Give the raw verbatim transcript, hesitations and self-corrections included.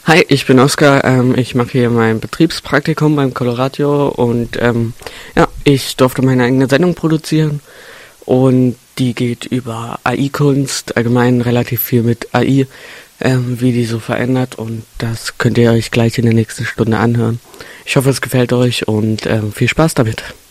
Hi, ich bin Oskar. Ähm, ich mache hier mein Betriebspraktikum beim Coloradio und ähm, ja, ich durfte meine eigene Sendung produzieren und die geht über A I-Kunst, allgemein relativ viel mit A I, ähm, wie die so verändert und das könnt ihr euch gleich in der nächsten Stunde anhören. Ich hoffe, es gefällt euch und ähm, viel Spaß damit.